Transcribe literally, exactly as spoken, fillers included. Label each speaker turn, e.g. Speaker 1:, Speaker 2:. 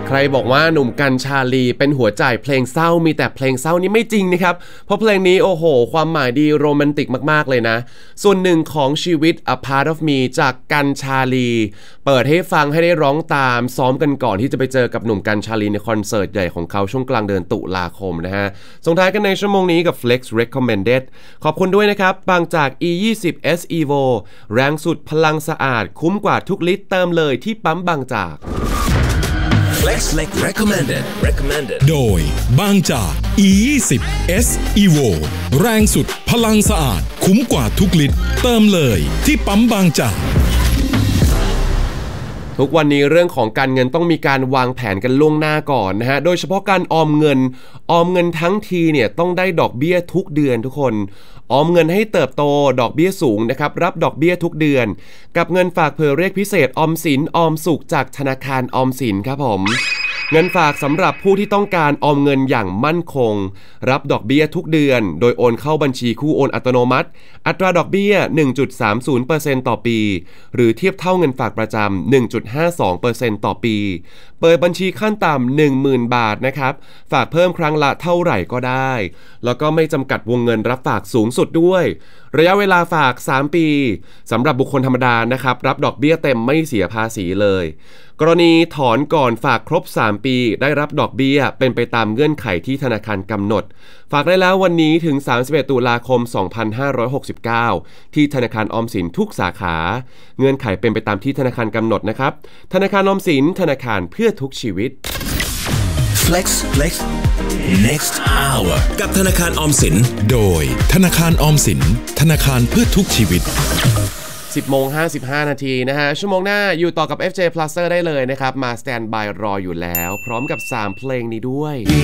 Speaker 1: ใครบอกว่าหนุ่มกัญชาลีเป็นหัวใจเพลงเศร้ามีแต่เพลงเศร้านี่ไม่จริงนะครับเพราะเพลงนี้โอ้โหความหมายดีโรแมนติกมากๆเลยนะส่วนหนึ่งของชีวิต A Part of Me จากกัญชาลีเปิดให้ฟังให้ได้ร้องตามซ้อมกันก่อนที่จะไปเจอกับหนุ่มกัญชาลีในคอนเสิร์ตใหญ่ของเขาช่วงกลางเดือนตุลาคมนะฮะส่งท้ายกันในชั่วโมงนี้กับ Flex Recommended ขอบคุณด้วยนะครับบางจาก อี ยี่สิบ เอส Evo แรงสุดพลังสะอาดคุ้มกว่าทุกลิตรเติมเลยที่ปั๊มบางจาก
Speaker 2: Flex Recommended Recommended
Speaker 3: โดยบางจาก อี ยี่สิบ เอส Evo แรงสุดพลังสะอาดคุ้มกว่าทุกลิตรเติมเลยที่ปั๊มบางจาก
Speaker 1: ทุกวันนี้เรื่องของการเงินต้องมีการวางแผนกันล่วงหน้าก่อนนะฮะโดยเฉพาะการออมเงินออมเงินทั้งทีเนี่ยต้องได้ดอกเบี้ยทุกเดือนทุกคนออมเงินให้เติบโตดอกเบี้ยสูงนะครับรับดอกเบี้ยทุกเดือนกับเงินฝากเผื่อเรียกพิเศษออมสินออมสุขจากธนาคารออมสินครับผมเงินฝากสำหรับผู้ที่ต้องการออมเงินอย่างมั่นคงรับดอกเบี้ยทุกเดือนโดยโอนเข้าบัญชีคู่โอนอัตโนมัติอัตราดอกเบี้ย หนึ่งจุดสามศูนย์เปอร์เซ็นต์ ต่อปีหรือเทียบเท่าเงินฝากประจำ หนึ่งจุดห้าสองเปอร์เซ็นต์ ต่อปีเปิดบัญชีขั้นต่ำ หนึ่งหมื่น บาทนะครับฝากเพิ่มครั้งละเท่าไหร่ก็ได้แล้วก็ไม่จำกัดวงเงินรับฝากสูงสุดด้วยระยะเวลาฝากสามปีสำหรับบุคคลธรรมดานะครับรับดอกเบี้ยเต็มไม่เสียภาษีเลยกรณีถอนก่อนฝากครบสามปีได้รับดอกเบี้ยเป็นไปตามเงื่อนไขที่ธนาคารกำหนดฝากได้แล้ววันนี้ถึงสามสิบเอ็ดตุลาคมสองพันห้าร้อยหกสิบเก้าที่ธนาคารออมสินทุกสาขาเงื่อนไขเป็นไปตามที่ธนาคารกำหนดนะครับธนาคารออมสินธนาคารเพื่อทุกชีวิต
Speaker 2: Flex Flex Next Hour กับธนาคารออมสิน
Speaker 3: โดยธนาคารออมสินธนาคารเพื่อทุกชีวิต
Speaker 1: สิบโมงห้าสิบห้านาทีนะฮะชั่วโมงหน้าอยู่ต่อกับ เอฟ เจ Pluser ได้เลยนะครับมาสแตนบายรออยู่แล้วพร้อมกับสามเพลงนี้ด้วย